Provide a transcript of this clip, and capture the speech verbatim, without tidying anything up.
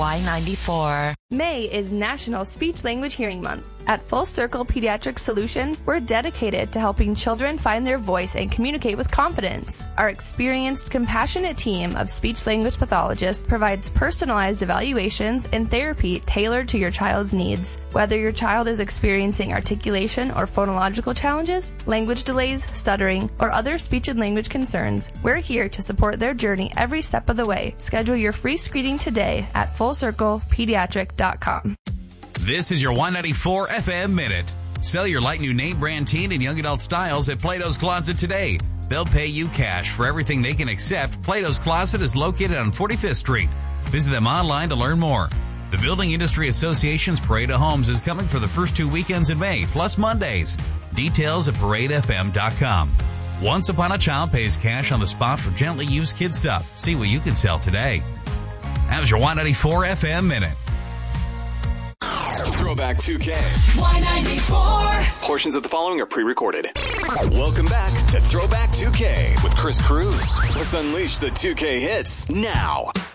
Y ninety-four. May is National Speech Language Hearing Month. At Full Circle Pediatric Solution, we're dedicated to helping children find their voice and communicate with confidence. Our experienced, compassionate team of speech-language pathologists provides personalized evaluations and therapy tailored to your child's needs. Whether your child is experiencing articulation or phonological challenges, language delays, stuttering, or other speech and language concerns, we're here to support their journey every step of the way. Schedule your free screening today at full circle pediatric dot com. This is your Y ninety-four F M Minute. Sell your light new name brand teen and young adult styles at Plato's Closet today. They'll pay you cash for everything they can accept. Plato's Closet is located on forty-fifth Street. Visit them online to learn more. The Building Industry Association's Parade of Homes is coming for the first two weekends in May, plus Mondays. Details at parade f m dot com. Once Upon a Child pays cash on the spot for gently used kid stuff. See what you can sell today. That was your Y ninety-four F M Minute. Throwback two K. Y ninety-four. Portions of the following are pre-recorded. Welcome back to Throwback two K with Chris Cruz. Let's unleash the two K hits now.